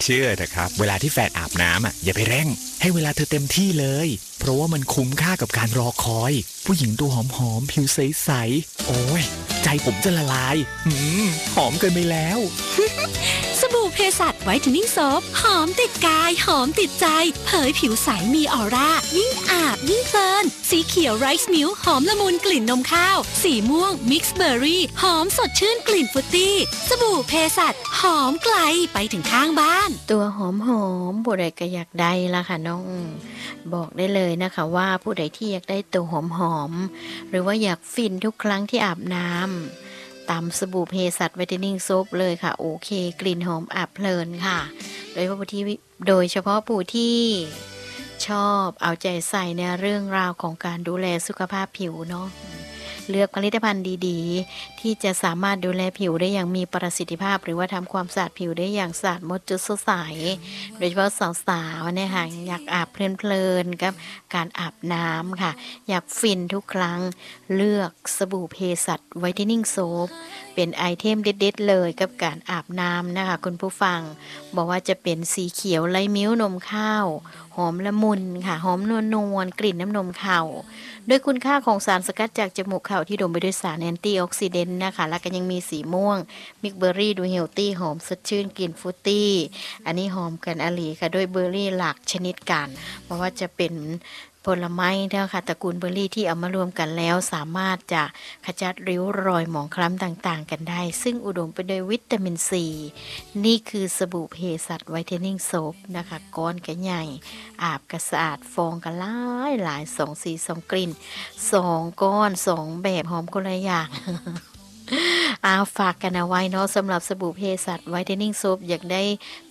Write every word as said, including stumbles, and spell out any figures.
เชื่อเถอะครับเวลาที่แฟนอาบน้ำอ่ะอย่าไปเร่งให้เวลาเธอเต็มที่เลยเพราะว่ามันคุ้มค่ากับการรอคอยผู้หญิงตัวหอมๆผิวใสๆโอ้ยใจผมจะละลายหืมหอมเกินไปแล้วสบู่เพสัชไวท์เทนนิ่งโซฟหอมติดกายหอมติดใจเผยผิวใสมีออร่ายิ่งอาบยิ่งเพลินสีเขียวไรซ์มิลค์หอมละมุนกลิ่นนมข้าวสีม่วงมิกซ์เบอร์รี่หอมสดชื่นกลิ่นฟรุตตี้สบู่เพสัชหอมไกลไปถึงข้างบ้านตัวหอมหอมผู้ใดก็อยากได้ละค่ะน้องบอกได้เลยนะคะว่าผู้ใดที่อยากได้ตัวหอมหอมหรือว่าอยากฟินทุกครั้งที่อาบน้ำตามสบู่เพสัชไวท์เทนนิ่งโซฟเลยค่ะโอเคกลิ่นหอมอาบเพลินค่ะโดยเฉพาะผู้ที่โดยเฉพาะผู้ที่ชอบเอาใจใส่ในเรื่องราวของการดูแลสุขภาพผิวเนาะเลือกผลิตภัณฑ์ดีๆที่จะสามารถดูแลผิวได้อย่างมีประสิทธิภาพหรือว่าทำความสะอาดผิวได้อย่างสะอาดหมดจดสดใสโดยเฉพาะสาวๆเนี่ยค่ะอยากอาบเพลินๆกับการอาบน้ำค่ะอยากฟินทุกครั้งเลือกสบู่เพสัชไวท์เทนนิ่งโซฟเป็นไอเทมเด็ดๆเลยกับการอาบน้ำนะคะคุณผู้ฟังบอกว่าจะเป็นสีเขียวไลมิ้วนมข้าวหอมละมุนค่ะหอมนวลนวลกลิ่นน้ำนมข้าวด้วยคุณค่าของสารสกัดจากจมูกข้าวที่ดมไปด้วยสารแอนตี้ออกซิเดนต์นะคะแล้วก็ยังมีสีม่วงมิกเบอร์รี่ดูเฮลตี้หอมสดชื่นกลิ่นฟรุตตี้อันนี้หอมกันอลีค่ะด้วยเบอร์รี่หลากชนิดกันเพราะว่าจะเป็นผลไม้นะคะตระกูลเบอร์รี่ที่เอามารวมกันแล้วสามารถจะขจัดริ้วรอยหมองคล้ำต่างๆกันได้ซึ่งอุดมไปด้วยวิตามินซีนี่คือสบู่เพสัชไวท์เทนนิ่งโซฟนะคะก้อนกันใหญ่อาบกระสะอาดฟองกันหลายหลายสองสีสองกลิ่นสองก้อนสองแบบหอมคนละอย่าง อาฝากกันเอาไว้เนาะสำหรับสบู่เพสัชไวท์เทนนิ่งโซฟอยากได้